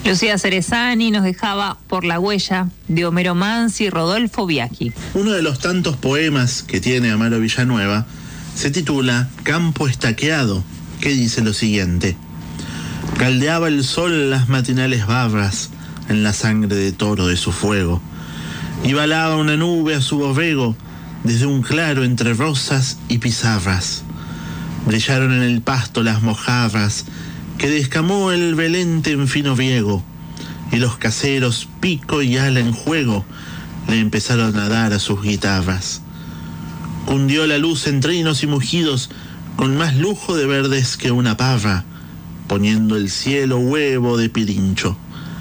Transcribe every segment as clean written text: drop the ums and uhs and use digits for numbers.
Lucía Cerezani nos dejaba Por la huella de Homero Mansi y Rodolfo Bianchi. Uno de los tantos poemas que tiene Amaro Villanueva se titula Campo estaqueado, que dice lo siguiente: caldeaba el sol las matinales barras en la sangre de toro de su fuego, y balaba una nube a su borrego desde un claro entre rosas y pizarras. Brillaron en el pasto las mojarras que descamó el velente en fino riego, y los caseros, pico y ala en juego, le empezaron a dar a sus guitarras. Cundió la luz en trinos y mugidos, con más lujo de verdes que una parra, poniendo el cielo huevo de pirincho.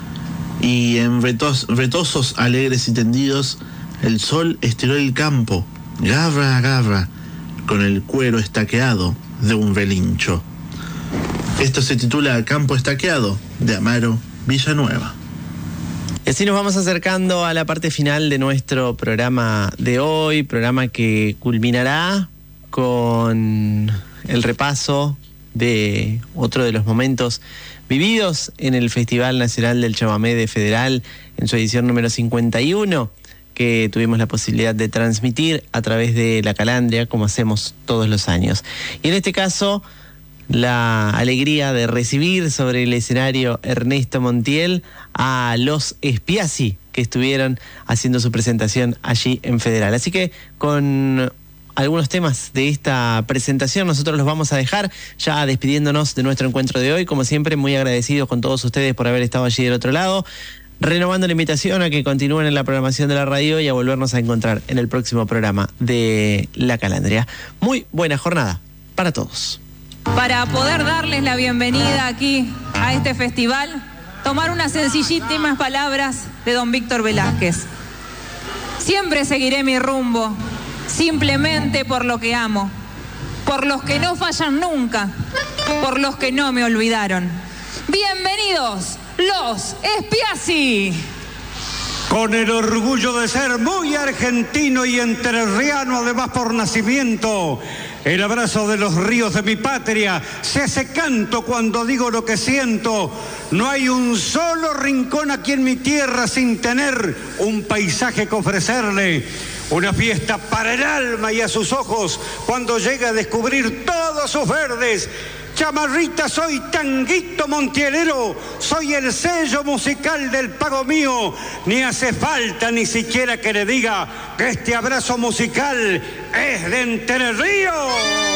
Y en retosos alegres y tendidos, el sol estiró el campo, garra a garra, con el cuero estaqueado de un relincho. Esto se titula Campo estaqueado, de Amaro Villanueva. Y así nos vamos acercando a la parte final de nuestro programa de hoy, programa que culminará con el repaso de otro de los momentos vividos en el Festival Nacional del Chamamé de Federal en su edición número 51, que tuvimos la posibilidad de transmitir a través de La Calandria, como hacemos todos los años. Y en este caso, la alegría de recibir sobre el escenario Ernesto Montiel a los Espiazzi, que estuvieron haciendo su presentación allí en Federal. Así que con algunos temas de esta presentación nosotros los vamos a dejar ya despidiéndonos de nuestro encuentro de hoy. Como siempre, muy agradecidos con todos ustedes por haber estado allí del otro lado, renovando la invitación a que continúen en la programación de la radio y a volvernos a encontrar en el próximo programa de La Calandria. Muy buena jornada para todos. Para poder darles la bienvenida aquí a este festival, tomar unas sencillísimas palabras de don Víctor Velázquez. Siempre seguiré mi rumbo, simplemente por lo que amo, por los que no fallan nunca, por los que no me olvidaron. Bienvenidos, los Espiazzi. Con el orgullo de ser muy argentino y entrerriano, además por nacimiento, el abrazo de los ríos de mi patria se hace canto cuando digo lo que siento. No hay un solo rincón aquí en mi tierra sin tener un paisaje que ofrecerle. Una fiesta para el alma y a sus ojos cuando llega a descubrir todos sus verdes. Chamarrita, soy tanguito montielero, soy el sello musical del pago mío. Ni hace falta ni siquiera que le diga que este abrazo musical es de Entre Ríos.